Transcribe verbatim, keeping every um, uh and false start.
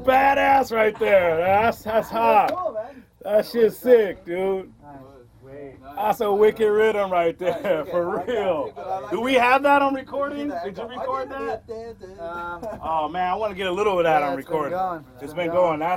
badass right there. That's that's hot. That shit's sick, dude. That's a wicked rhythm right there, for real. Do we have that on recording? Did you record that? Um, Oh man, I want to get a little of that Yeah, on it's been recording. going. It's been going. That's